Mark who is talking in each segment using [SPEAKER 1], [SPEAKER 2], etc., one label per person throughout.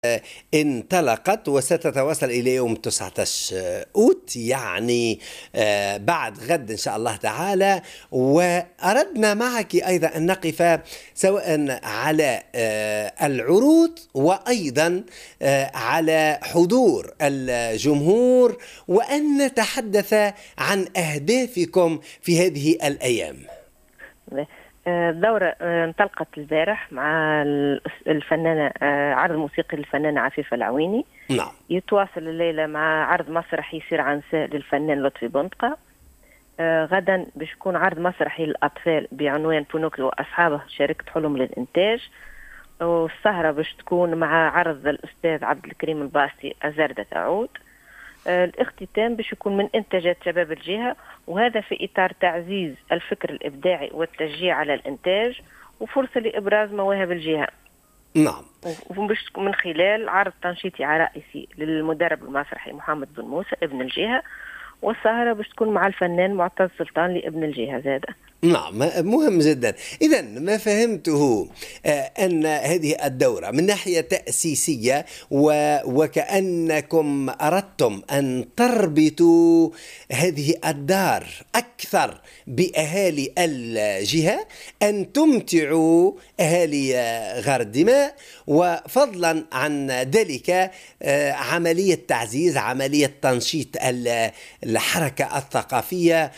[SPEAKER 1] انطلقت وستتواصل إلى يوم 19 أوت، يعني بعد غد إن شاء الله تعالى. وأردنا معك أيضا أن نقف سواء على العروض وأيضا على حضور الجمهور، وأن نتحدث عن أهدافكم في هذه الأيام.
[SPEAKER 2] الدورة انطلقت البارح مع الفنانة، عرض موسيقي للفنانة عفيفة العويني.
[SPEAKER 1] نعم.
[SPEAKER 2] يتواصل الليلة مع عرض مسرحي يصير عن نساء للفنان لطفي بندقة. غدا باش يكون عرض مسرحي للأطفال بعنوان بونوكيو وأصحابه شركة حلم للإنتاج. والسهرة باش تكون مع عرض الأستاذ عبد الكريم الباسطي أزاردة تعود. الاختتام باش يكون من إنتاجات شباب الجهة، وهذا في إطار تعزيز الفكر الإبداعي والتشجيع على الإنتاج وفرصة لإبراز مواهب الجهة.
[SPEAKER 1] نعم.
[SPEAKER 2] وباش تكون من خلال عرض تنشيطي رئيسي للمدرب المسرحي محمد بن موسى ابن الجهة، والسهرة باش تكون مع الفنان معتز سلطان لابن الجهة زادة.
[SPEAKER 1] نعم، مهم جدا. إذا ما فهمته أن هذه الدورة من ناحية تأسيسية وكأنكم أردتم أن تربطوا هذه الدار أكثر بأهالي الجهة، أن تمتعوا أهالي غردماء، وفضلا عن ذلك عملية تعزيز، عملية تنشيط الحركة الثقافية،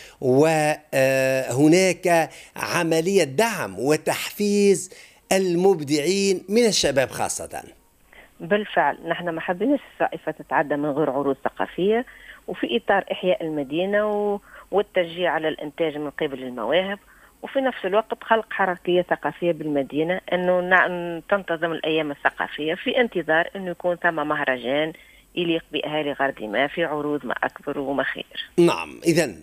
[SPEAKER 1] وهناك عملية دعم وتحفيز المبدعين من الشباب خاصة.
[SPEAKER 2] بالفعل نحن ما حبيناش الصائفة تتعدى من غير عروض ثقافية، وفي إطار إحياء المدينة والتشجيع على الإنتاج من قبل المواهب، وفي نفس الوقت خلق حركية ثقافية بالمدينة، أنه تنتظم الأيام الثقافية في انتظار أنه يكون ثم مهرجان يليق بأهالي غردماء في عروض ما أكبر وما خير.
[SPEAKER 1] نعم. إذن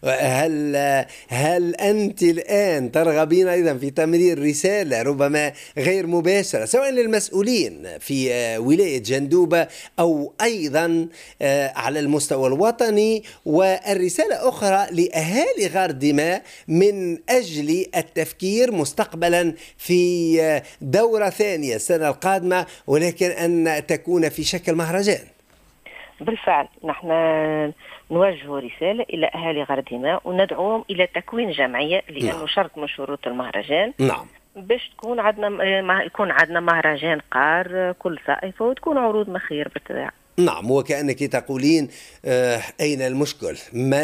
[SPEAKER 1] هل أنت الآن ترغبين أيضا في تمرير رسالة ربما غير مباشرة سواء للمسؤولين في ولاية جندوبة أو أيضا على المستوى الوطني، والرسالة أخرى لأهالي غردماء من أجل التفكير مستقبلا في دورة ثانية السنة القادمة، ولكن أن تكون في شكل مهرجان؟
[SPEAKER 2] بالفعل نحن نوجه رسالة إلى أهالي غردماء وندعوهم إلى تكوين جمعية، لأنه شرط من شروط المهرجان.
[SPEAKER 1] نعم.
[SPEAKER 2] باش تكون يكون عندنا مهرجان قار كل صائفة وتكون عروض مخير بالطبيعة.
[SPEAKER 1] نعم. وكأنك تقولين أين المشكل؟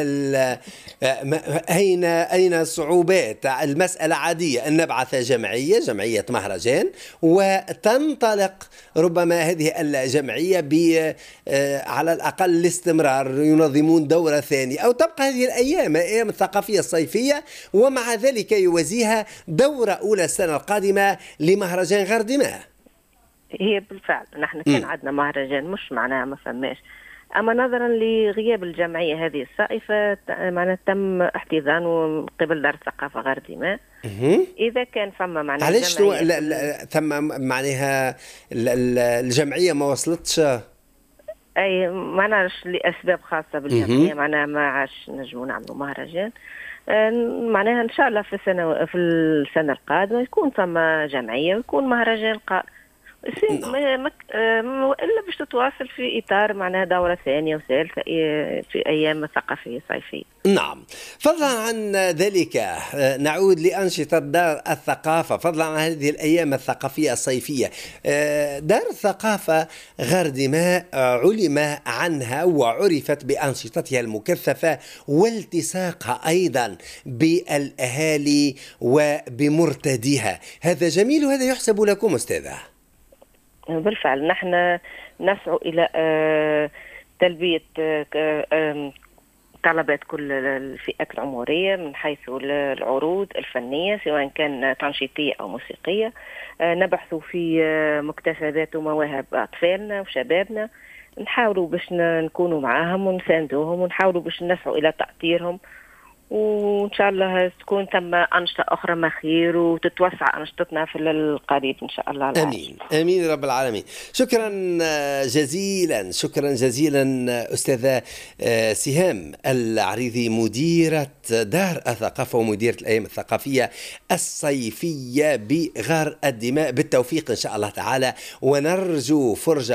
[SPEAKER 1] أين الصعوبات؟ المسألة عادية أن نبعث جمعية مهرجان، وتنطلق ربما هذه الجمعية على الأقل الاستمرار، ينظمون دورة ثانية، أو تبقى هذه الأيام الثقافية الصيفية، ومع ذلك يوازيها دورة أولى السنة القادمة لمهرجان غردماء.
[SPEAKER 2] هي بالفعل نحن كان عندنا مهرجان، مش معناها ما فماش، أما نظرا لغياب الجمعية هذه الصائفة معناها تم احتضانه قبل دار الثقافة غردماء. إذا كان فما معناها
[SPEAKER 1] علاش ثم معناها الجمعية ما وصلتش؟
[SPEAKER 2] أي ما نعرفش لأسباب خاصة بالجمعية، معناها ما عادش نجموا نعملوا مهرجان. معناها إن شاء الله في السنة القادمة يكون ثم جمعية ويكون مهرجان إلا باش تتواصل في إطار معناها دورة ثانية وثالثة في أيام ثقافية صيفية.
[SPEAKER 1] نعم. فضلا عن ذلك نعود لأنشطة دار الثقافة. فضلا عن هذه الأيام الثقافية الصيفية، دار الثقافة غردماء علم عنها وعرفت بأنشطتها المكثفة والتصاقها أيضا بالأهالي وبمرتديها. هذا جميل وهذا يحسب لكم أستاذة.
[SPEAKER 2] بالفعل نحن نسعى إلى تلبية طلبات كل الفئات العمرية من حيث العروض الفنية سواء كان تنشيطية أو موسيقية. نبحث في مكتسبات ومواهب أطفالنا وشبابنا، نحاولوا باش نكونوا معاهم ونساندوهم، ونحاولوا باش نسعوا إلى تأطيرهم وإن شاء الله تكون ثم أنشطة أخرى ما خير، وتتوسع أنشطتنا في القريب إن شاء الله العاجل.
[SPEAKER 1] امين امين يا رب العالمين. شكرا جزيلا، شكرا جزيلا استاذه سهام العريضي، مديره دار الثقافه ومديره الايام الثقافيه الصيفيه بغار الدماء. بالتوفيق ان شاء الله تعالى، ونرجو فرجه